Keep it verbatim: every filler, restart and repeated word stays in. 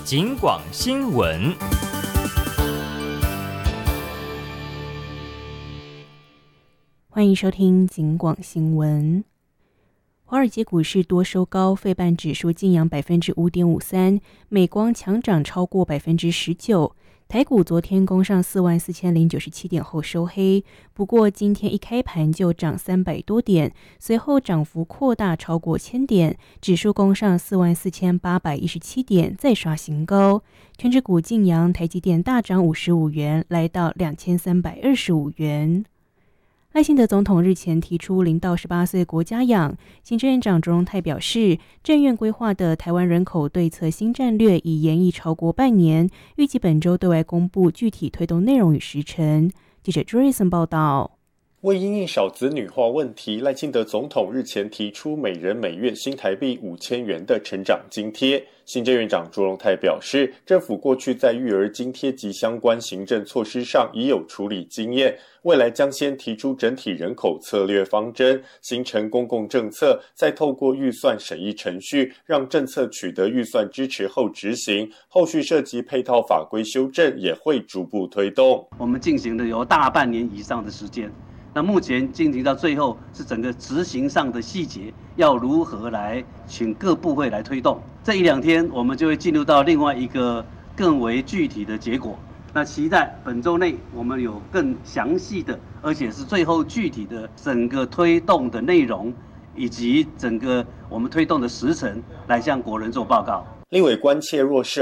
警广新闻。 欢迎收听警广新闻。华尔街股市多收高，费半指数净扬百分之五点五三，美光强涨超过百分之十九。台股昨天攻上四万四千零九十七点后收黑，不过今天一开盘就涨三百多点，随后涨幅扩大超过千点，指数攻上四万四千八百一十七点，再刷新高。全指股净扬，台积电大涨五十五元，来到两千三百二十五元。赖清德总统日前提出零到十八岁国家养，行政院长卓荣泰表示，政院规划的台湾人口对策新战略已研议超过半年，预计本周对外公布具体推动内容与时程。记者 Jason 报道。 为因应少子女化问题，赖清德总统日前提出每人每月新台币五千元的成长津贴。行政院长卓荣泰表示，政府过去在育儿津贴及相关行政措施上已有处理经验，未来将先提出整体人口策略方针，形成公共政策，再透过预算审议程序，让政策取得预算支持后执行，后续涉及配套法规修正也会逐步推动。 我们进行的有大半年以上的时间，那目前进行到最后是整个执行上的细节要如何来请各部会来推动。这一两天我们就会进入到另外一个更为具体的结果。那期待本周内我们有更详细的，而且是最后具体的整个推动的内容，以及整个我们推动的时程来向国人做报告。 立委关切，若是